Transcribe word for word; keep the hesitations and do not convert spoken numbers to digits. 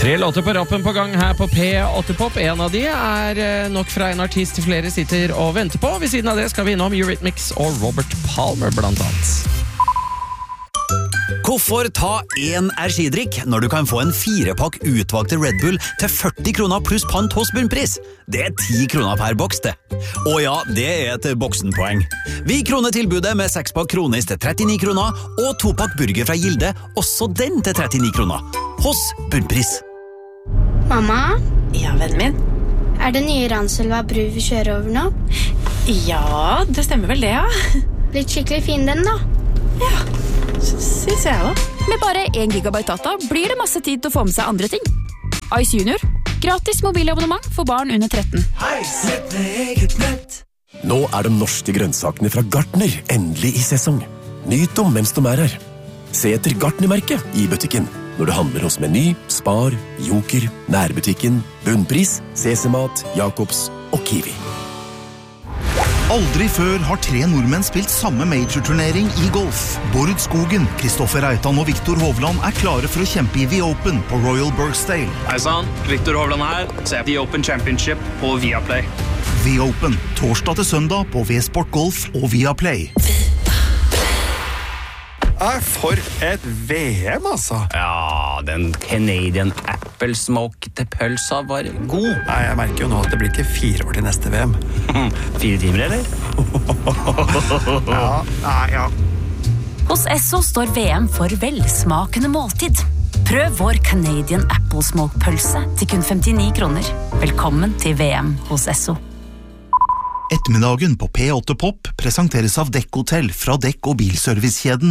Tre låter på rappen på gang her på P åtte Pop. En av de er nok fra en artist flere sitter og venter på. Ved siden av det skal vi innom Eurythmics og Robert Palmer blant annet. Hvorfor ta en energidrikk når du kan få en firepakk utvalgte Red Bull til førti kroner pluss pant hos Bunnpris? Det er ti kroner per boks, det. Og ja, det er et boksenpoeng. Vi kroner tilbudet med sekspakk kronis til trettini kroner, og topakk burger fra Gilde, også den til trettini kroner. Hos Bunnpris. Mamma? Ja, vennen min? Er det nye Ranselva bru vi kjører over nå? Ja, det stemmer vel det, ja. Blitt skikkelig fin den da? Ja, synes jeg også. Med bare en gigabyte data blir det masse tid til å få med seg andre ting. Ice Junior. Gratis mobilabonnement for barn under tretten. Nå er de norske grønnsakene fra Gartner endelig i sesong. Nyt om mens de er her. Se etter Gartner-merket i butikken når du handler hos Meny, Spar, Joker, Nærbutikken, Bunnpris, Sesemat, Jacobs og Kiwi. Aldri før har tre nordmenn spilt samme major-turnering i golf. Bård Skogen, Kristoffer Reitan og Viktor Hovland er klare for å kjempe i The Open på Royal Birkdale. Hei sann, Viktor Hovland her. Se The Open Championship på Viaplay. The Open, torsdag til søndag på V-Sport Golf og Viaplay. Er for et V M, altså. Ja, den Canadian Apple Smoked pølsa var god. Nei, jeg merker jo nå at det blir ikke fire år til neste V M. Fire timer, eller? Ja, nei, ja. Hos Esso står V M for velsmakende måltid. Prøv vår Canadian Apple Smoke pølse til kun femtini kroner. Velkommen til V M hos Esso. Ettermiddagen på P åtte Pop presenteres av Dekk Hotel fra Dekk- og Bilservicekjeden